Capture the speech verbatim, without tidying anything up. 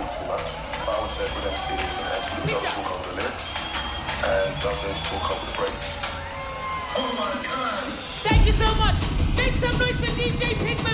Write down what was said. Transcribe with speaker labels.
Speaker 1: talk too much. But I would say a good M C is an M C who doesn't talk over the lyrics and doesn't talk over the breaks. Oh my God!
Speaker 2: Thank you so much. Make some noise for D J Pigman.